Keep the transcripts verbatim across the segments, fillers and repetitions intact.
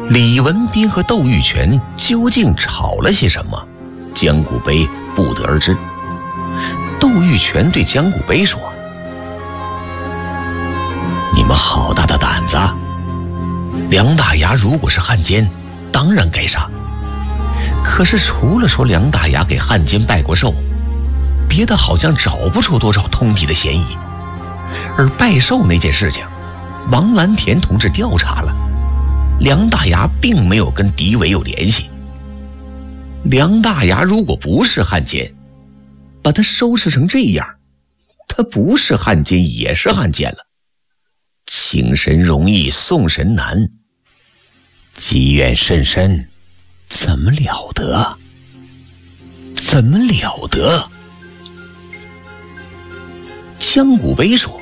李文斌和窦玉泉究竟吵了些什么，江古碑不得而知。窦玉泉对江古碑说：“你们好大的胆子！梁大牙如果是汉奸，当然该杀。可是除了说梁大牙给汉奸拜过寿，别的好像找不出多少通敌的嫌疑。而拜寿那件事情，王蓝田同志调查了，梁大牙并没有跟敌伪有联系。梁大牙如果不是汉奸，把他收拾成这样，他不是汉奸也是汉奸了。请神容易送神难，积怨甚深，怎么了得？怎么了得？”江古碑说：“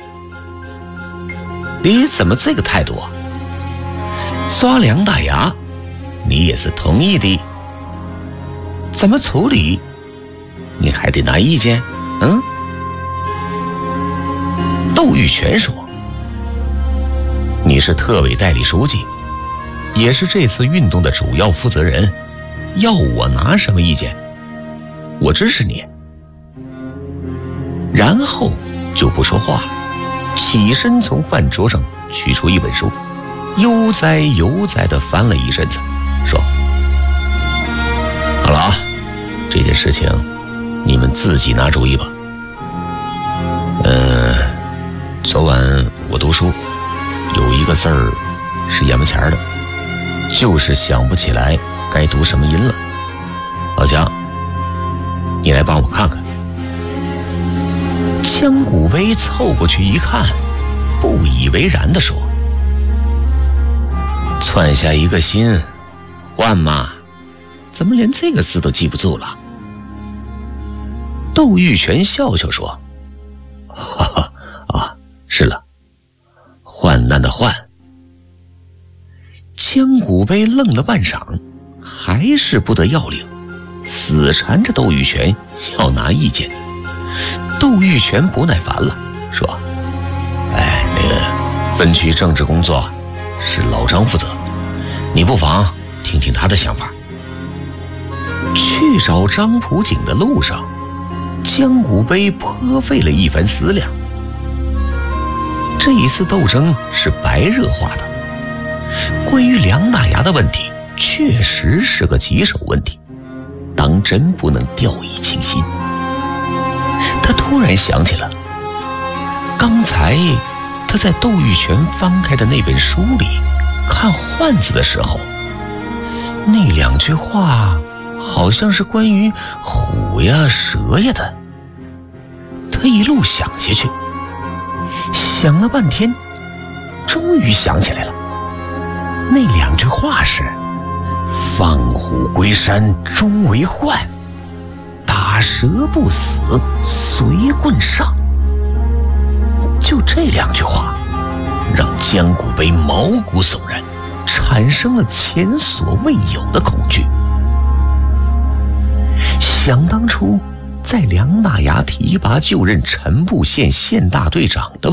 你怎么这个态度啊？抓梁大牙，你也是同意的，怎么处理，你还得拿意见？嗯？”窦玉泉说：“你是特委代理书记，也是这次运动的主要负责人，要我拿什么意见？我支持你。”然后就不说话了，起身从饭桌上取出一本书，悠哉悠哉地翻了一阵子，说：“好了啊，这件事情你们自己拿主意吧。嗯，昨晚我读书，有一个字儿是眼巴前的，就是想不起来该读什么音了。老姜，你来帮我看看。”江古碑凑过去一看，不以为然地说：“窜下一个心，换嘛，怎么连这个字都记不住了？”窦玉泉笑笑说：“哈哈啊，是了，患难的患。”江古碑愣了半晌，还是不得要领，死缠着窦玉泉要拿意见。窦玉泉不耐烦了，说：“哎，那个分区政治工作是老张负责，你不妨听听他的想法。”去找张普景的路上，江古碑颇费了一番思量。这一次斗争是白热化的，关于梁大牙的问题确实是个棘手问题，当真不能掉以轻心。他突然想起了刚才他在窦玉泉翻开的那本书里看换字的时候，那两句话好像是关于虎呀蛇呀的。他一路想下去，想了半天，终于想起来了，那两句话是：放虎归山终为患，打蛇不死随棍上。就这两句话让江古碑毛骨悚然，产生了前所未有的恐惧。想当初在梁大牙提拔就任陈埠县县大队长的